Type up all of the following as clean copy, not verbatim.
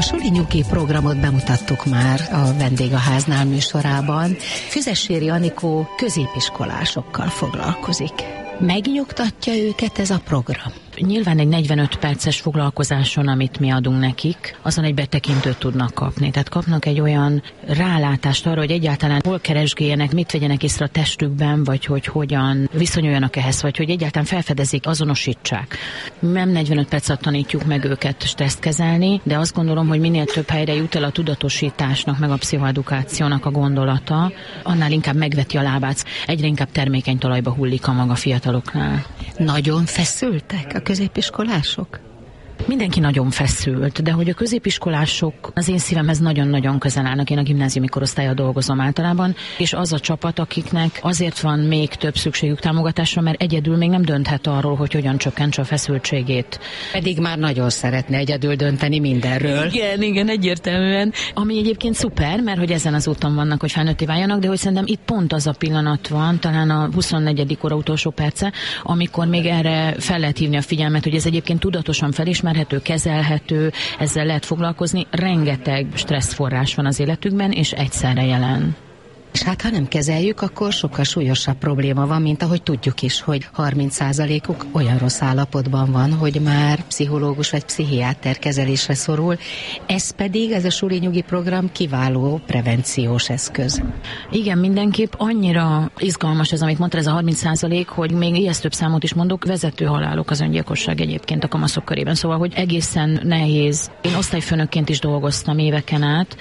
A Suli Nyugi programot bemutattuk már a Vendégháznál műsorában. Füzesséri Anikó középiskolásokkal foglalkozik. Megnyugtatja őket ez a program? Nyilván egy 45 perces foglalkozáson, amit mi adunk nekik, azon egy betekintőt tudnak kapni. Tehát kapnak egy olyan rálátást arra, hogy egyáltalán hol keresgéljenek, mit vegyenek észre a testükben, vagy hogy hogyan viszonyuljanak ehhez, vagy hogy egyáltalán felfedezik, azonosítsák. Nem 45 percet tanítjuk meg őket stresszt kezelni, de azt gondolom, hogy minél több helyre jut el a tudatosításnak, meg a pszichoedukációnak a gondolata, annál inkább megveti a lábát. Egyre inkább termékeny talajba hullik a maga fiataloknál. Nagyon feszültek a középiskolások? Mindenki nagyon feszült, de hogy a középiskolások az én szívemhez nagyon-nagyon közel állnak. Én a gimnáziumi korosztállyal dolgozom általában, és az a csapat, akiknek azért van még több szükségük támogatásra, mert egyedül még nem dönthet arról, hogy hogyan csökkentse a feszültségét. Pedig már nagyon szeretne egyedül dönteni mindenről. Igen, egyértelműen. Ami egyébként szuper, mert hogy ezen az úton vannak, hogy felnőtté váljanak, de hogy szerintem itt pont az a pillanat van, talán a 24. óra utolsó perce, amikor még erre fel lehet hívni a figyelmet, hogy ez egyébként tudatosan felismerhető, kezelhető, ezzel lehet foglalkozni. Rengeteg stresszforrás van az életükben, és egyszerre jelen. És hát ha nem kezeljük, akkor sokkal súlyosabb probléma van, mint ahogy tudjuk is, hogy 30%-uk olyan rossz állapotban van, hogy már pszichológus vagy pszichiáter kezelésre szorul. Ez pedig, ez a Suli Nyugi program kiváló prevenciós eszköz. Igen, mindenképp annyira izgalmas ez, amit mondta, ez a 30%, hogy még ijesztőbb számot is mondok, vezető halálok az öngyilkosság egyébként a kamaszok körében. Szóval, hogy egészen nehéz. Én osztályfőnökként is dolgoztam éveken át,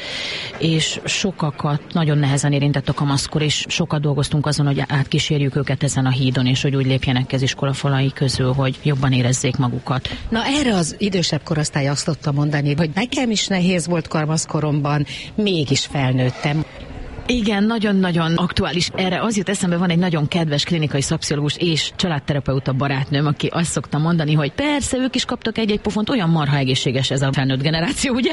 és sokakat nagyon nehezen érintett a kamaszkor, és sokat dolgoztunk azon, hogy átkísérjük őket ezen a hídon, és hogy úgy lépjenek az iskola falai közül, hogy jobban érezzék magukat. Na erre az idősebb korosztály azt tudta mondani, hogy nekem is nehéz volt kamaszkoromban, mégis felnőttem. Igen, nagyon-nagyon aktuális. Erre az jut eszembe, van egy nagyon kedves klinikai szakpszichológus és családterapeuta barátnőm, aki azt szokta mondani, hogy persze, ők is kaptak egy-egy pofont, olyan marha egészséges ez a felnőtt generáció, ugye?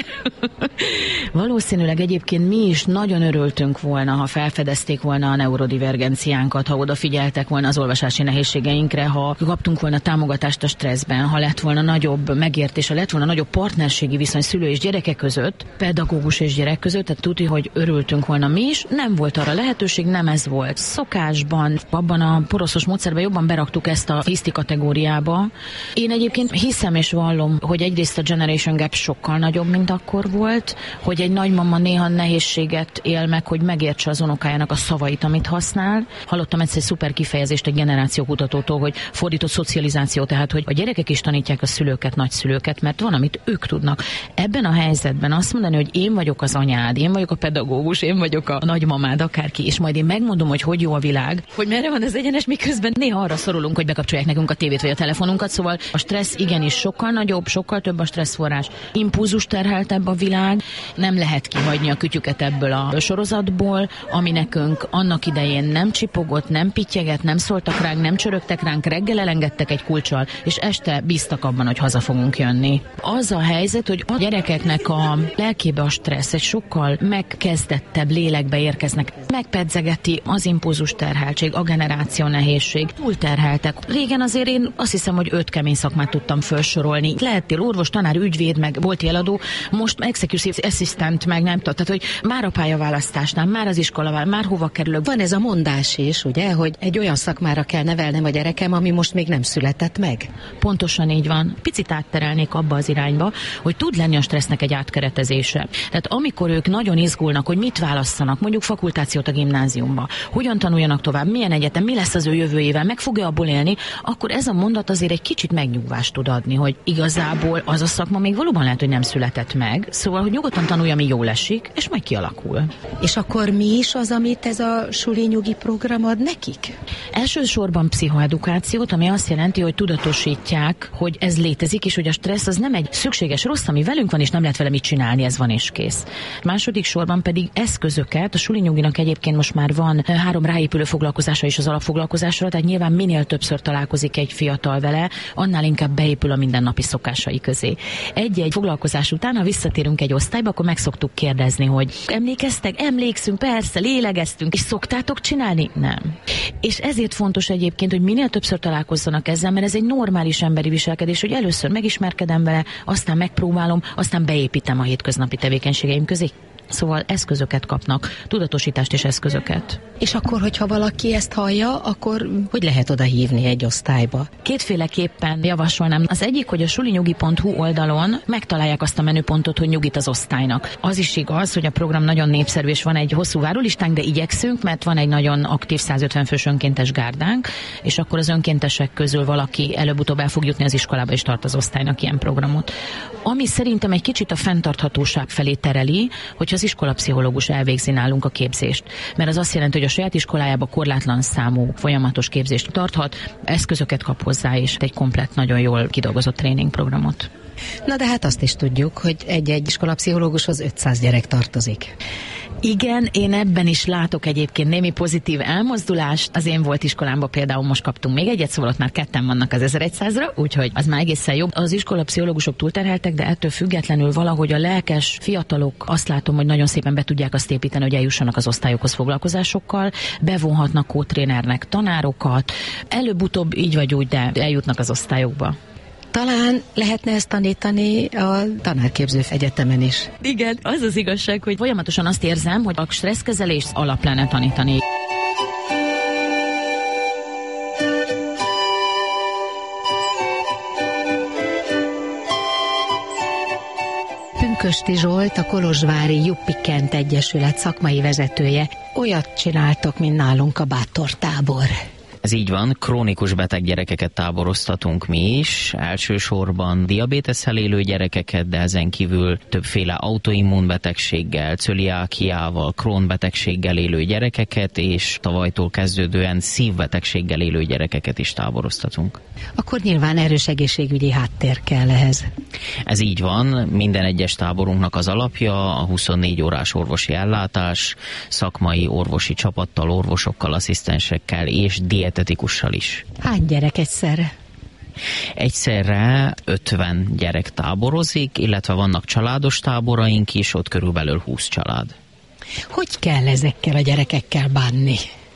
Valószínűleg egyébként mi is nagyon örültünk volna, ha felfedezték volna a neurodivergenciánkat, ha odafigyeltek volna az olvasási nehézségeinkre, ha kaptunk volna támogatást a stresszben, ha lett volna nagyobb megértés, ha lett volna nagyobb partnerségi viszony szülő és gyereke között, pedagógus és gyerek között, tehát tudja, hogy örültünk volna mi is. Nem volt arra lehetőség, nem ez volt. Szokásban, abban a poroszos módszerben jobban beraktuk ezt a hiszti kategóriába. Én egyébként hiszem és vallom, hogy egyrészt a generation gap sokkal nagyobb, mint akkor volt, hogy egy nagymama néha nehézséget él meg, hogy megértse az unokájának a szavait, amit használ. Hallottam egyszer egy szuper kifejezést egy generációkutatótól, hogy fordított szocializáció, tehát hogy a gyerekek is tanítják a szülőket, nagyszülőket, mert van, amit ők tudnak. Ebben a helyzetben azt mondani, hogy én vagyok az anyád, én vagyok a pedagógus, én vagyok a nagymamád, akárki, és majd én megmondom, hogy jó a világ, hogy merre van az egyenes, miközben néha arra szorulunk, hogy bekapcsolják nekünk a tévét vagy a telefonunkat, szóval a stressz igenis sokkal nagyobb, sokkal több a stresszforrás. Impulzus terheltebb a világ, nem lehet kihagyni a kütyüket ebből a sorozatból, ami nekünk annak idején nem csipogott, nem pittyeget, nem szóltak ránk, nem csörögtek ránk, reggel elengedtek egy kulccsal, és este bíztak abban, hogy haza fogunk jönni. Az a helyzet, hogy a gyerekeknek a lelkébe a stressz egy sokkal megkezdettebb lélekbe érkeznek. Megpedzegeti az impulzus terheltség, a generáció nehézség. Túlterheltek. Régen azért én azt hiszem, hogy 5 kemény szakmát tudtam felsorolni. Lehettél orvos, tanár, ügyvéd, meg volti eladó, most executive assistant, meg nem tudom. Tehát, hogy már a pályaválasztásnál, már az iskolavál, már hova kerülök. Van ez a mondás is, ugye, hogy egy olyan szakmára kell nevelnem a gyerekem, ami most még nem született meg. Pontosan így van. Picit átterelnék abba az irányba, hogy tud lenni a stressznek egy átkeretezése. Tehát amikor ők nagyon izgulnak, hogy mit válasszanak, mondjuk fakultációt a gimnáziumba, hogyan tanuljanak tovább, milyen egyetem, mi lesz az ő jövőjével, meg fog-e abból élni, akkor ez a mondat azért egy kicsit megnyugvást tud adni, hogy igazából az a szakma még valóban lehet, hogy nem született meg, szóval, hogy nyugodtan tanulja, ami jól esik, és majd kialakul. És akkor mi is az, amit ez a Suli Nyugi program ad nekik? Elsősorban pszichoedukációt, ami azt jelenti, hogy tudatosítják, hogy ez létezik, és hogy a stressz az nem egy szükséges rossz, ami velünk van, és nem lehet vele mit csinálni, ez van és kész. Második sorban pedig eszközöket, a suli nyuginak egyébként most már van 3 ráépülő foglalkozása is az alapfoglalkozásra, tehát nyilván minél többször találkozik egy fiatal vele, annál inkább beépül a mindennapi szokásai közé. Egy-egy foglalkozás után, ha visszatérünk egy osztályba, akkor meg szoktuk kérdezni, hogy emlékszünk, persze, lélegeztünk, és szoktátok csinálni? Nem. És ezért fontos egyébként, hogy minél többször találkozzanak ezzel, mert ez egy normális emberi viselkedés, hogy először megismerkedem vele, aztán megpróbálom, aztán beépítem a hétköznapi tevékenységeim közé. Szóval eszközöket kapnak, tudatosítást és eszközöket. És akkor, hogyha valaki ezt hallja, akkor hogy lehet oda hívni egy osztályba? Kétféleképpen javasolnám. Az egyik, hogy a sulinyugi.hu oldalon megtalálják azt a menüpontot, hogy nyugit az osztálynak. Az is igaz, hogy a program nagyon népszerű, és van egy hosszú várólistánk, de igyekszünk, mert van egy nagyon aktív 150 fős önkéntes gárdánk, és akkor az önkéntesek közül valaki előbb-utóbb el fog jutni az iskolába, és tart az osztálynak ilyen programot. Ami szerintem egy kicsit a fenntarthatóság felé tereli, hogy az iskolapszichológus elvégzi nálunk a képzést. Mert az azt jelenti, hogy a saját iskolájába korlátlan számú folyamatos képzést tarthat, eszközöket kap hozzá, és egy komplett, nagyon jól kidolgozott tréningprogramot. Na de hát azt is tudjuk, hogy egy-egy iskolapszichológushoz 500 gyerek tartozik. Igen, én ebben is látok egyébként némi pozitív elmozdulást. Az én volt iskolámban például most kaptunk még egyet, szóval ott már 2 vannak az 1100-ra, úgyhogy az már egészen jobb. Az iskolapszichológusok túlterheltek, de ettől függetlenül valahogy a lelkes fiatalok azt látom, hogy nagyon szépen be tudják azt építeni, hogy eljussanak az osztályokhoz foglalkozásokkal, bevonhatnak kótrénernek tanárokat, előbb-utóbb így vagy úgy, de eljutnak az osztályokba. Talán lehetne ezt tanítani a tanárképző egyetemen is. Igen, az az igazság, hogy folyamatosan azt érzem, hogy a stresszkezelést alap lenne tanítani. Pünkösdi Zsolt, a Kolozsvári Juppi Kent Egyesület szakmai vezetője. Olyat csináltok, mint nálunk a bátortábor. Ez így van, krónikus beteg gyerekeket táboroztatunk mi is, elsősorban diabétesszel élő gyerekeket, de ezen kívül többféle autoimmunbetegséggel, cöliákiával, Crohn betegséggel élő gyerekeket, és tavalytól kezdődően szívbetegséggel élő gyerekeket is táboroztatunk. Akkor nyilván erős egészségügyi háttér kell ehhez. Ez így van, minden egyes táborunknak az alapja a 24 órás orvosi ellátás, szakmai orvosi csapattal, orvosokkal, asszisztensekkel és dietetikussal is. Hány gyerek egyszerre? Egyszerre 50 gyerek táborozik, illetve vannak családos táboraink is, ott körülbelül 20 család. Hogy kell ezekkel a gyerekekkel bánni?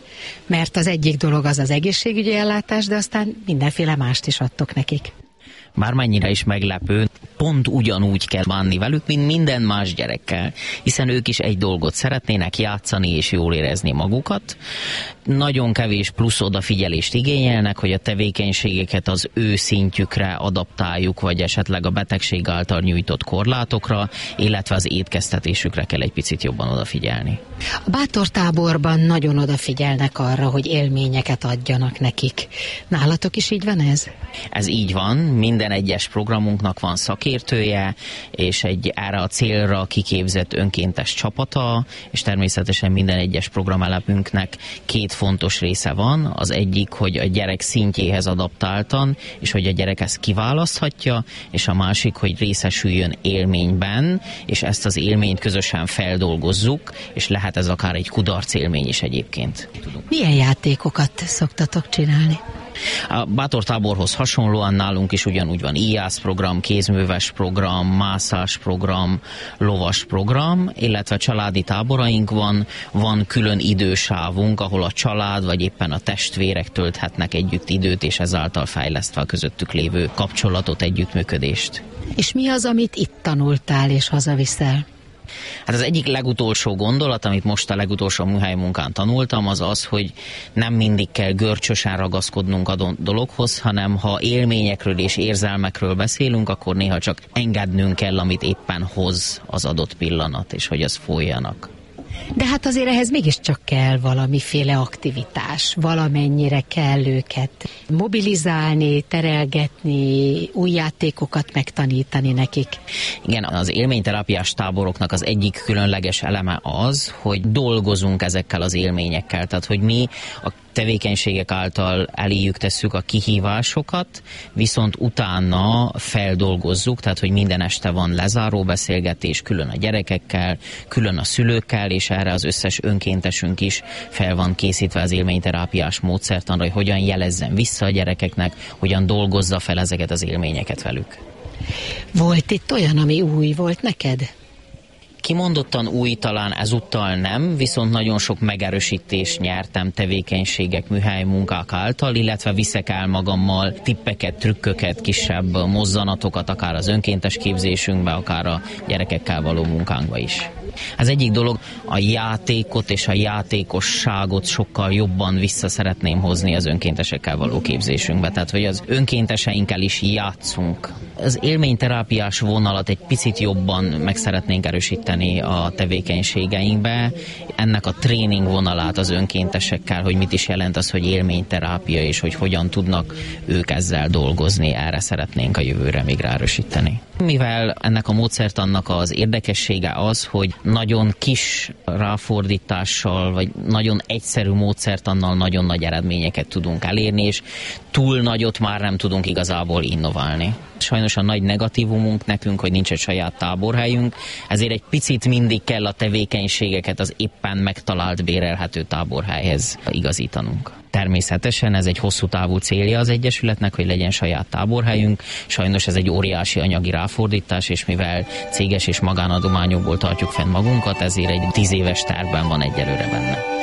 Mert az egyik dolog az egészségügyi ellátás, de aztán mindenféle mást is adtok nekik. Bármennyire is meglepő, pont ugyanúgy kell bánni velük, mint minden más gyerekkel, hiszen ők is egy dolgot szeretnének, játszani és jól érezni magukat. Nagyon kevés plusz odafigyelést igényelnek, hogy a tevékenységeket az ő szintjükre adaptáljuk, vagy esetleg a betegség által nyújtott korlátokra, illetve az étkeztetésükre kell egy picit jobban odafigyelni. A bátortáborban nagyon odafigyelnek arra, hogy élményeket adjanak nekik. Nálatok is így van ez? Ez így van, minden egyes programunknak van szakértője, és egy erre a célra kiképzett önkéntes csapata, és természetesen minden egyes programelemünknek 2 fontos része van. Az egyik, hogy a gyerek szintjéhez adaptáltan, és hogy a gyerek ezt kiválaszthatja, és a másik, hogy részesüljön élményben, és ezt az élményt közösen feldolgozzuk, és lehet ez akár egy kudarc élmény is egyébként. Milyen játékokat szoktatok csinálni? A bátortáborhoz hasonlóan nálunk is ugyanúgy van íjász program, kézműves program, mászás program, lovas program, illetve családi táboraink van külön idősávunk, ahol a család vagy éppen a testvérek tölthetnek együtt időt, és ezáltal fejlesztve a közöttük lévő kapcsolatot, együttműködést. És mi az, amit itt tanultál és hazaviszel? Hát az egyik legutolsó gondolat, amit most a legutolsó műhelymunkán tanultam, az az, hogy nem mindig kell görcsösen ragaszkodnunk a dologhoz, hanem ha élményekről és érzelmekről beszélünk, akkor néha csak engednünk kell, amit éppen hoz az adott pillanat, és hogy az folyjanak. De hát azért ehhez mégiscsak kell valamiféle aktivitás, valamennyire kell őket mobilizálni, terelgetni, új játékokat megtanítani nekik. Igen, az élményterápiás táboroknak az egyik különleges eleme az, hogy dolgozunk ezekkel az élményekkel, tehát hogy mi a tevékenységek által eléjük tesszük a kihívásokat, viszont utána feldolgozzuk, tehát hogy minden este van lezáró beszélgetés, külön a gyerekekkel, külön a szülőkkel, és erre az összes önkéntesünk is fel van készítve az élményterápiás módszertanra, hogy hogyan jelezzen vissza a gyerekeknek, hogyan dolgozza fel ezeket az élményeket velük. Volt itt olyan, ami új volt neked? Kimondottan új talán ezúttal nem, viszont nagyon sok megerősítést nyertem tevékenységek, műhely munkák által, illetve viszek el magammal tippeket, trükköket, kisebb mozzanatokat, akár az önkéntes képzésünkbe, akár a gyerekekkel való munkánkba is. Az egyik dolog, a játékot és a játékosságot sokkal jobban vissza szeretném hozni az önkéntesekkel való képzésünkbe, tehát hogy az önkénteseinkkel is játszunk. Az élményterápiás vonalat egy picit jobban meg szeretnénk erősíteni a tevékenységeinkbe. Ennek a tréning vonalát az önkéntesekkel, hogy mit is jelent az, hogy élményterápia, és hogy hogyan tudnak ők ezzel dolgozni, erre szeretnénk a jövőre még ráerősíteni. Mivel ennek a módszertannak az érdekessége az, hogy nagyon kis ráfordítással, vagy nagyon egyszerű módszertannal nagyon nagy eredményeket tudunk elérni, és túl nagyot már nem tudunk igazából innoválni. Sajnos a nagy negatívumunk nekünk, hogy nincs egy saját táborhelyünk, ezért egy picit mindig kell a tevékenységeket az éppen megtalált bérelhető táborhelyhez igazítanunk. Természetesen ez egy hosszú távú célja az Egyesületnek, hogy legyen saját táborhelyünk. Sajnos ez egy óriási anyagi ráfordítás, és mivel céges és magánadományokból tartjuk fenn magunkat, ezért egy 10 éves tervben van egyelőre benne.